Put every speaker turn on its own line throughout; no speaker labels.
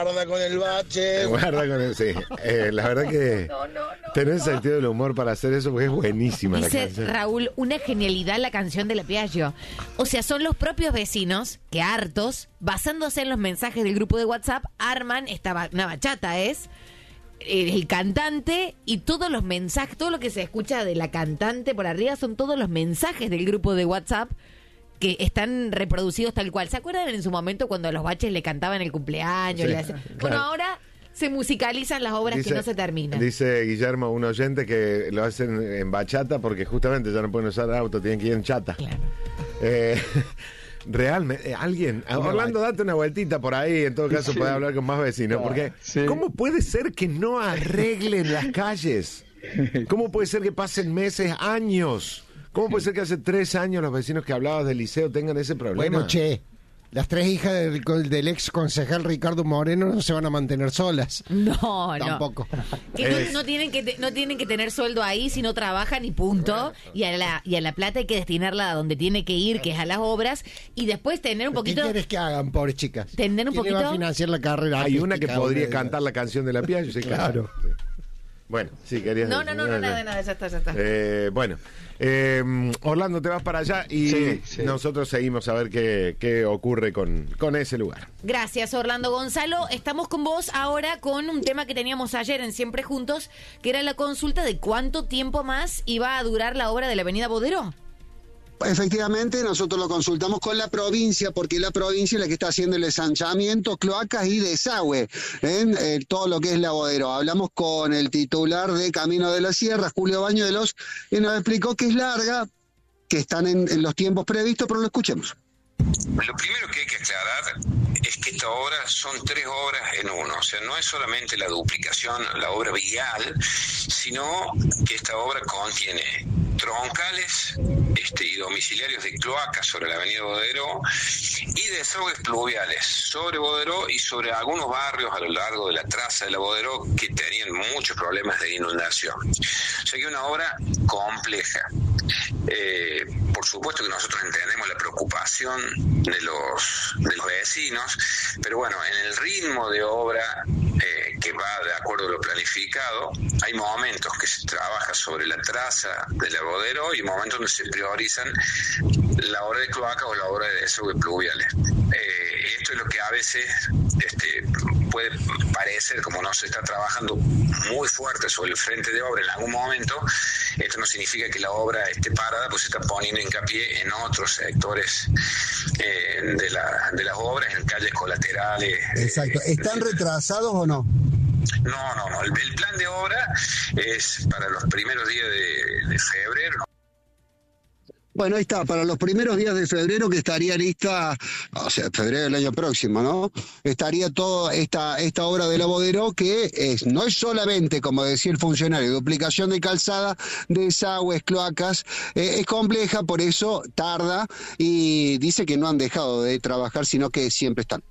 guarda con el bache.
Guarda con el, sí. La verdad que tener sentido del humor para hacer eso, porque es buenísima la
Dice
canción.
Raúl, una genialidad la canción de La Piaggio. O sea, son los propios vecinos que hartos, basándose en los mensajes del grupo de WhatsApp, arman una bachata el cantante y todos los mensajes, todo lo que se escucha de la cantante por arriba son todos los mensajes del grupo de WhatsApp que están reproducidos tal cual. ¿Se acuerdan en su momento cuando a los baches le cantaban el cumpleaños?
Sí,
Bueno, ahora se musicalizan las obras que no se terminan.
Dice Guillermo, un oyente, que lo hacen en bachata porque justamente ya no pueden usar auto, tienen que ir en chata.
Claro.
Realmente, Orlando, date una vueltita por ahí, en todo caso podés hablar con más vecinos, porque ¿cómo puede ser que no arreglen las calles? ¿Cómo puede ser que pasen meses, años? ¿Cómo puede ser que hace 3 años los vecinos que hablabas del liceo tengan ese problema?
Bueno, las 3 hijas del ex concejal Ricardo Moreno no se van a mantener solas.
No,
tampoco.
Que no tienen que tener sueldo ahí si no trabajan y punto. Y a la plata hay que destinarla a donde tiene que ir, que es a las obras, y después tener un poquito.
¿Qué quieres que hagan, pobres chicas?
Tener un
¿Quién
poquito.
le va a financiar la carrera?
Hay una que podría
artística?
cantar la canción de La Piaggio, sí, claro. Sí. Bueno, sí, querías
No,
decir.
nada, ya está.
Bueno, Orlando, te vas para allá y nosotros seguimos a ver qué ocurre con ese lugar.
Gracias, Orlando. Gonzalo, estamos con vos ahora con un tema que teníamos ayer en Siempre Juntos, que era la consulta de cuánto tiempo más iba a durar la obra de la Avenida Bodero.
Efectivamente, nosotros lo consultamos con la provincia, porque la provincia es la que está haciendo el ensanchamiento, cloacas y desagüe en todo lo que es la Bodero. Hablamos con el titular de Camino de la Sierra, Julio Bañuelos, y nos explicó que es larga, que están en los tiempos previstos, pero lo escuchemos.
Lo primero que hay que aclarar es que esta obra son 3 obras en uno, o sea, no es solamente la duplicación, la obra vial, sino que esta obra contiene troncales y domiciliarios de cloacas sobre la avenida Bodero y desagües pluviales sobre Bodero y sobre algunos barrios a lo largo de la traza de la Bodero que tenían muchos problemas de inundación. O sea que es una obra compleja. Por supuesto que nosotros entendemos la preocupación de los vecinos, pero bueno, en el ritmo de obra que va de acuerdo a lo planificado, hay momentos que se trabaja sobre la traza de la Bodero y momentos donde se priorizan la obra de cloaca o la obra de desagüe pluviales. Esto es lo que a veces puede parecer, como no se está trabajando muy fuerte sobre el frente de obra en algún momento, esto no significa que la obra esté parada, pues se está poniendo hincapié en otros sectores de las obras, en calles colaterales.
Exacto. ¿Están retrasados o no?
No. El plan de obra es para los primeros días de febrero.
Bueno, ahí está, para los primeros días de febrero, que estaría lista, o sea, febrero del año próximo, ¿no? Estaría toda esta obra de la Bodero, que no es solamente, como decía el funcionario, duplicación de calzada, desagües, cloacas, es compleja, por eso tarda, y dice que no han dejado de trabajar, sino que siempre están.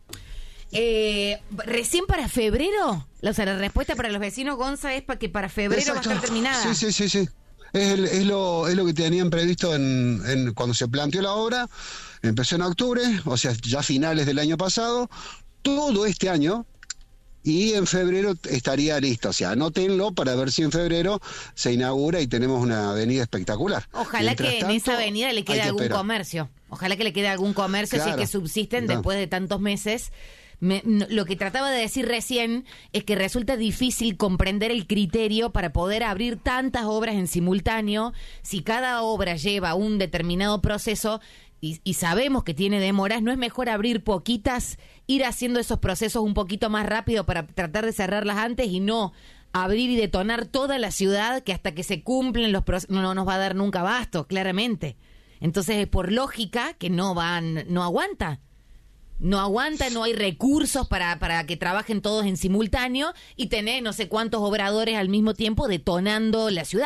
¿Recién para febrero? O sea, la respuesta para los vecinos, Gonza, es que para febrero
Exacto.
va a estar terminada.
Sí. Es lo que tenían previsto cuando se planteó la obra. Empezó en octubre, o sea, ya finales del año pasado, todo este año, y en febrero estaría listo. O sea, anótenlo para ver si en febrero se inaugura y tenemos una avenida espectacular.
Ojalá que en esa avenida le quede algún comercio. Ojalá que le quede algún comercio,
claro,
si es que subsisten después de tantos meses. Lo que trataba de decir recién es que resulta difícil comprender el criterio para poder abrir tantas obras en simultáneo. Si cada obra lleva un determinado proceso y sabemos que tiene demoras, ¿no es mejor abrir poquitas, ir haciendo esos procesos un poquito más rápido para tratar de cerrarlas antes y no abrir y detonar toda la ciudad, que hasta que se cumplen los procesos no nos va a dar nunca abasto, claramente? Entonces, por lógica, que no aguanta. No aguanta, no hay recursos para que trabajen todos en simultáneo y tener no sé cuántos obradores al mismo tiempo detonando la ciudad.